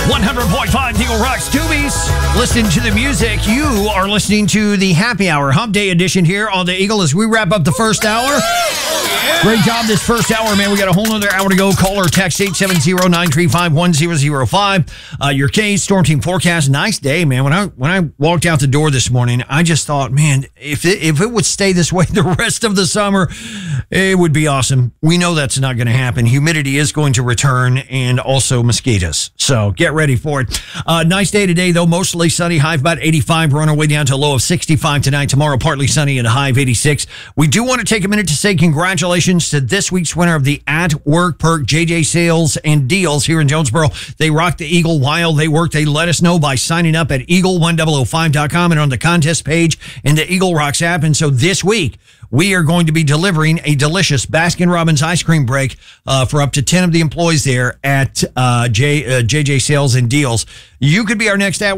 100.5 Eagle Rocks Tubies. Listen to the music. You are listening to the Happy Hour Hump Day edition here on the Eagle as we wrap up the first hour. Great job this first hour, man. We got a whole other hour to go. Call or text 870-935-1005. Your K Storm Team forecast. Nice day, man. When I walked out the door this morning, I just thought, man, if it would stay this way the rest of the summer, it would be awesome. We know that's not going to happen. Humidity is going to return, and also mosquitoes. So get ready for it. Nice day today, though. Mostly sunny. High of about 85. We're on our way down to a low of 65 tonight. Tomorrow, partly sunny and a high of 86. We do want to take a minute to say congratulations to this week's winner of the At Work Perk, JJ Sales and Deals here in Jonesboro. They rock the Eagle while they work. They let us know by signing up at eagle1005.com and on the contest page in the Eagle Rocks app. And so this week, we are going to be delivering a delicious Baskin-Robbins ice cream break for up to 10 of the employees there at JJ Sales and Deals. You could be our next At